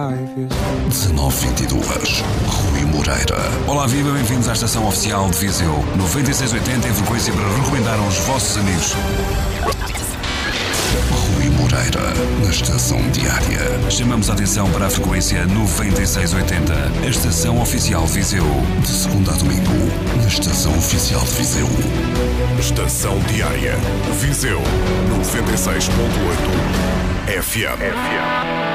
19h22, Rui Moreira. Olá, viva, bem-vindos à estação oficial de Viseu 9680 em frequência para recomendar aos vossos amigos. Rui Moreira, na estação diária. Chamamos a atenção para a frequência 9680, a estação oficial de Viseu. De segunda a domingo, na estação oficial de Viseu. Estação diária, Viseu 96.8 FM.